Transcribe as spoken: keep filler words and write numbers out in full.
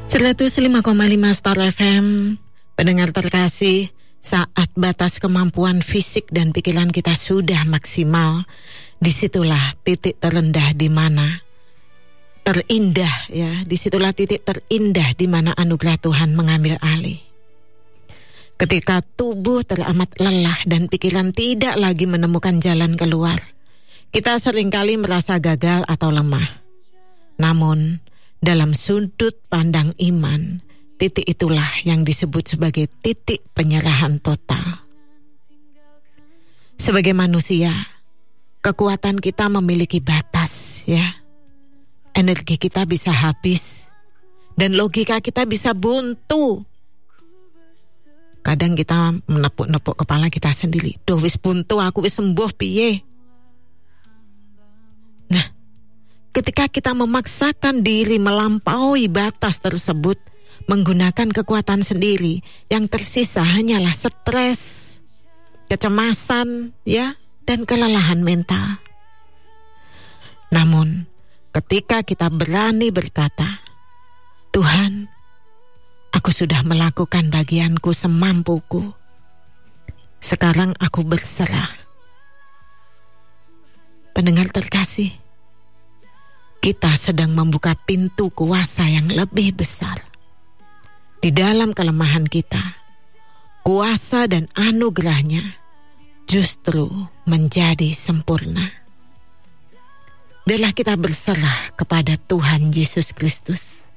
seratus lima koma lima Star F M, pendengar terkasih, saat batas kemampuan fisik dan pikiran kita sudah maksimal, disitulah titik terendah di mana terindah ya, disitulah titik terindah di mana anugerah Tuhan mengambil alih. Ketika tubuh teramat lelah dan pikiran tidak lagi menemukan jalan keluar, kita seringkali merasa gagal atau lemah. Namun, dalam sudut pandang iman, titik itulah yang disebut sebagai titik penyerahan total. Sebagai manusia, kekuatan kita memiliki batas, ya. Energi kita bisa habis, dan logika kita bisa buntu. Kadang kita menepuk-nepuk kepala kita sendiri. Duh wis buntu, aku wis sembuh piye. Nah, ketika kita memaksakan diri melampaui batas tersebut, menggunakan kekuatan sendiri, yang tersisa hanyalah stres, kecemasan, ya, dan kelelahan mental. Namun, ketika kita berani berkata, Tuhan, aku sudah melakukan bagianku semampuku. Sekarang aku berserah. Pendengar terkasih, kita sedang membuka pintu kuasa yang lebih besar. Di dalam kelemahan kita, kuasa dan anugerahnya justru menjadi sempurna. Biarlah kita berserah kepada Tuhan Yesus Kristus.